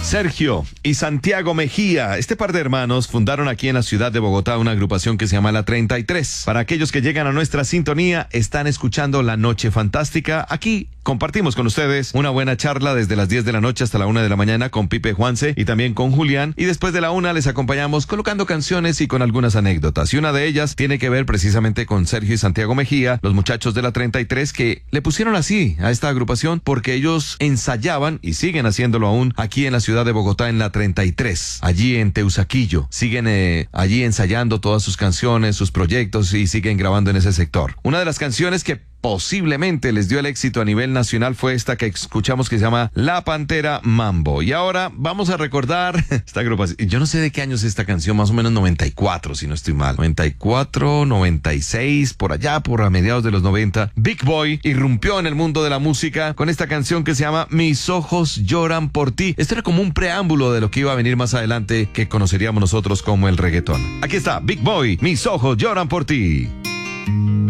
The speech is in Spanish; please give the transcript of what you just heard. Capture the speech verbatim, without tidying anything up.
Sergio y Santiago Mejía, este par de hermanos fundaron aquí en la ciudad de Bogotá una agrupación que se llama La treinta y tres. Para aquellos que llegan a nuestra sintonía, están escuchando La Noche Fantástica. Aquí compartimos con ustedes una buena charla desde las diez de la noche hasta la una de la mañana con Pipe Juanse y también con Julián. Y después de la una les acompañamos colocando canciones y con algunas anécdotas. Y una de ellas tiene que ver precisamente con Sergio y Santiago Mejía, los muchachos de La treinta y tres, que le pusieron así a esta agrupación porque ellos ensayaban y siguen haciéndolo aún aquí en la ciudad de Bogotá en La treinta y tres, allí en Teusaquillo. Siguen eh, allí ensayando todas sus canciones, sus proyectos y siguen grabando en ese sector. Una de las canciones que posiblemente les dio el éxito a nivel nacional fue esta que escuchamos que se llama La Pantera Mambo. Y ahora vamos a recordar esta agrupación. Yo no sé de qué año es esta canción, más o menos noventa y cuatro, si no estoy mal. noventa y cuatro, noventa y seis, por allá, por a mediados de los noventa. Big Boy irrumpió en el mundo de la música con esta canción que se llama Mis ojos lloran por ti. Esto era como un preámbulo de lo que iba a venir más adelante, que conoceríamos nosotros como el reggaetón. Aquí está, Big Boy, Mis ojos lloran por ti.